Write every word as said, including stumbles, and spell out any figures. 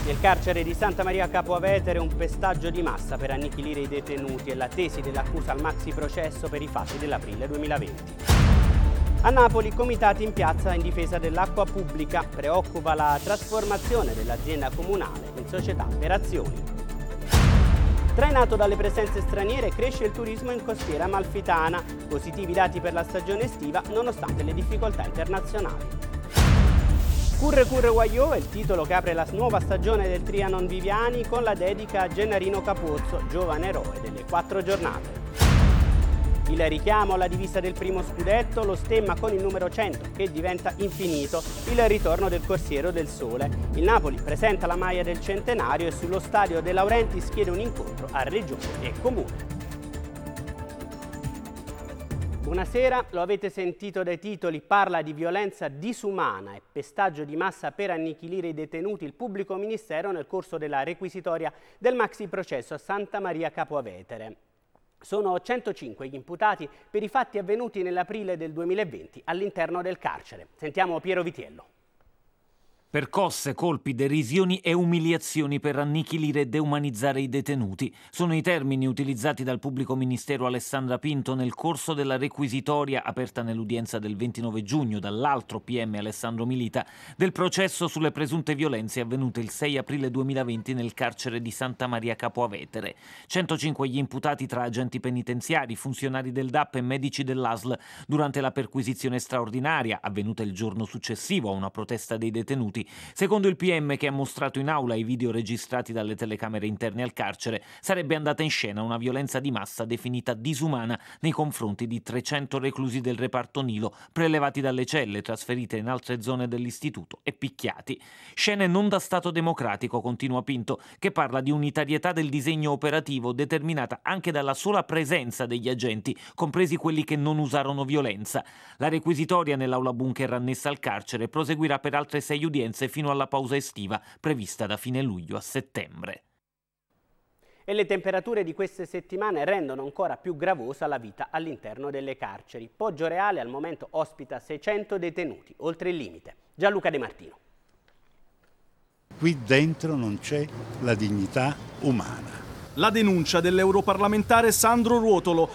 Nel carcere di Santa Maria Capua Vetere un pestaggio di massa per annichilire i detenuti e la tesi dell'accusa al maxi processo per i fatti dell'aprile duemilaventi. A Napoli comitati in piazza in difesa dell'acqua pubblica, preoccupa la trasformazione dell'azienda comunale in società per azioni. Trainato dalle presenze straniere cresce il turismo in costiera amalfitana, positivi dati per la stagione estiva nonostante le difficoltà internazionali. Curre Curre Guagliò è il titolo che apre la nuova stagione del Trianon Viviani con la dedica a Gennarino Capozzo, giovane eroe delle quattro giornate. Il richiamo alla divisa del primo scudetto, lo stemma con il numero cento che diventa infinito, il ritorno del Corsiero del Sole. Il Napoli presenta la maglia del centenario e sullo stadio De Laurentiis chiede un incontro a Regione e Comune. Buonasera, lo avete sentito dai titoli, parla di violenza disumana e pestaggio di massa per annichilire i detenuti il pubblico ministero nel corso della requisitoria del maxi processo a Santa Maria Capua Vetere. Sono centocinque gli imputati per i fatti avvenuti nell'aprile del duemilaventi all'interno del carcere. Sentiamo Piero Vitiello. Percosse, colpi, derisioni e umiliazioni per annichilire e deumanizzare i detenuti. Sono i termini utilizzati dal pubblico ministero Alessandra Pinto nel corso della requisitoria aperta nell'udienza del ventinove giugno dall'altro P M Alessandro Milita del processo sulle presunte violenze avvenute il sei aprile duemilaventi nel carcere di Santa Maria Capua Vetere. centocinque gli imputati tra agenti penitenziari, funzionari del D A P e medici dell'A S L durante la perquisizione straordinaria avvenuta il giorno successivo a una protesta dei detenuti. Secondo il P M, che ha mostrato in aula i video registrati dalle telecamere interne al carcere, sarebbe andata in scena una violenza di massa definita disumana nei confronti di trecento reclusi del reparto Nilo, prelevati dalle celle, trasferite in altre zone dell'istituto e picchiati. Scene non da Stato democratico, continua Pinto, che parla di unitarietà del disegno operativo determinata anche dalla sola presenza degli agenti, compresi quelli che non usarono violenza. La requisitoria nell'aula bunker annessa al carcere proseguirà per altre sei udienze fino alla pausa estiva prevista da fine luglio a settembre. E le temperature di queste settimane rendono ancora più gravosa la vita all'interno delle carceri. Poggioreale al momento ospita seicento detenuti, oltre il limite. Gianluca De Martino. Qui dentro non c'è la dignità umana. La denuncia dell'europarlamentare Sandro Ruotolo,